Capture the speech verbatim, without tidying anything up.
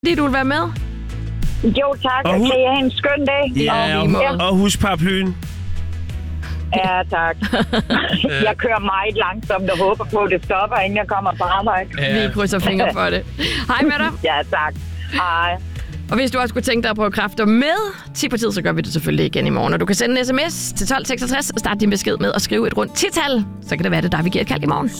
fordi du vil være med. Jo, tak. Og hu- kan I have en skøn dag? Ja, og, og, og husk paraplyen. Ja, tak. Jeg kører meget langsomt og håber på, at det stopper, inden jeg kommer på arbejde. Ja. Vi krydser fingre for det. Hej med dig. Ja, tak. Hej. Og hvis du også kunne tænke dig at prøve kræfter med ti på tid, så gør vi det selvfølgelig igen i morgen. Og du kan sende en sms til tolv seksogtres og starte din besked med at skrive et rundt tital. Så kan det være, det der, vi giver et kald i morgen.